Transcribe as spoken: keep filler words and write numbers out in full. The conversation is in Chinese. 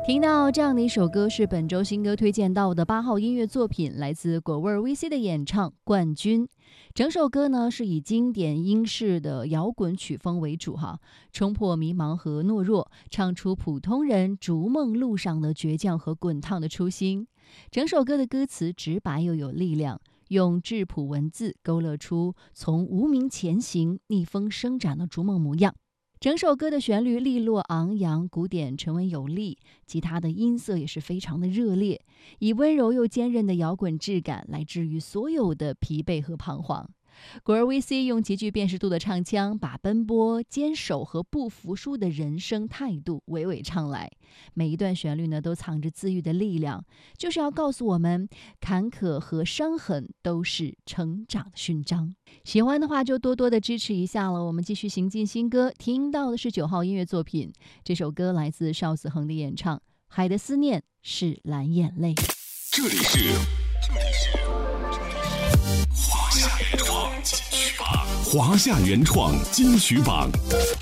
听到这样的一首歌是本周新歌推荐到的八号音乐作品，来自果味 V C 的演唱《冠军》。整首歌呢是以经典英式的摇滚曲风为主哈，冲破迷茫和懦弱，唱出普通人逐梦路上的倔强和滚烫的初心。整首歌的歌词直白又有力量，用质朴文字勾勒出从无名前行、逆风生长的逐梦模样。整首歌的旋律利落昂扬，鼓点沉稳有力，吉他的音色也是非常的热烈，以温柔又坚韧的摇滚质感来治愈所有的疲惫和彷徨。果儿 V C 用极具辨识度的唱腔，把奔波、坚守和不服输的人生态度娓娓唱来。每一段旋律呢，都藏着自愈的力量，就是要告诉我们，坎坷和伤痕都是成长的勋章。喜欢的话就多多的支持一下了。我们继续行进新歌，听到的是九号音乐作品，这首歌来自邵子恒的演唱，《海的思念是蓝眼泪》。 这里是，这里是华夏原创金曲榜，华夏原创金曲榜。